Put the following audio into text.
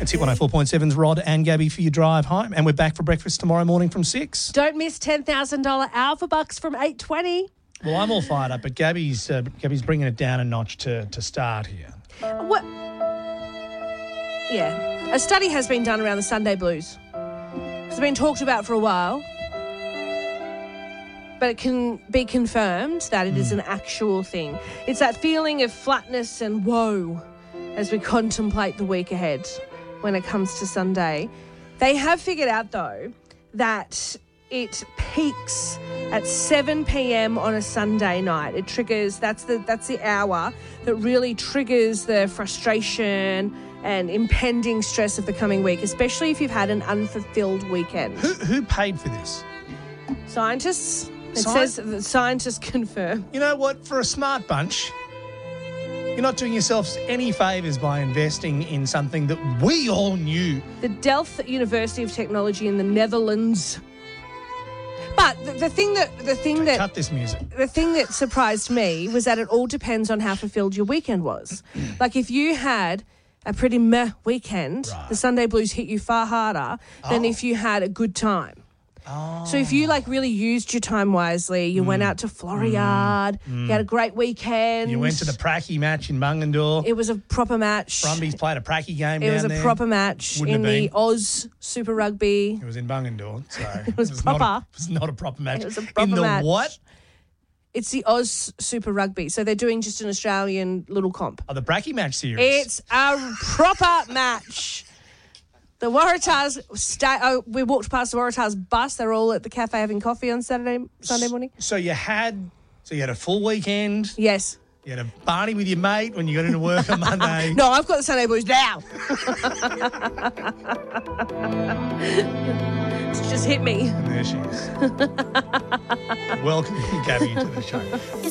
It's Hit 104.7's Rod and Gabby for your drive home. And we're back for breakfast tomorrow morning from 6. Don't miss $10,000 Alpha Bucks from 8:20. Well, I'm all fired up, but Gabby's bringing it down a notch to start here. What? Yeah. A study has been done around the Sunday blues. It's been talked about for a while, but it can be confirmed that it is an actual thing. It's that feeling of flatness and woe as we contemplate the week ahead when it comes to Sunday. They have figured out, though, that it peaks at 7 p.m. on a Sunday night. It triggers, that's the hour that really triggers the frustration and impending stress of the coming week, especially if you've had an unfulfilled weekend. Who paid for this? Scientists. It says that scientists confirm. You know what? For a smart bunch, you're not doing yourselves any favours by investing in something that we all knew. The Delft University of Technology in the Netherlands. But the thing that Cut this music. the thing that surprised me was that it all depends on how fulfilled your weekend was. Like if you had a pretty meh weekend, the Sunday blues hit you far harder than if you had a good time. So if you really used your time wisely, you went out to Floriade, you had a great weekend. You went to the Pracky match in Bungendore. It was a proper match. Brumbies played a Pracky game It down was there. a proper match Wouldn't in have the been. Oz Super Rugby. It was in Bungendore, so it was proper. It was not a proper match. It was a proper in the match. what? It's the Oz Super Rugby. So they're doing just an Australian little comp. Oh, the Pracky match series. It's a proper match. The Waratahs, we walked past the Waratahs bus. They're all at the cafe having coffee on Sunday morning. So you had a full weekend. Yes. You had a party with your mate when you got into work on Monday. No, I've got the Sunday blues now. It's just hit me. And there she is. Welcome, Gabby, to the show.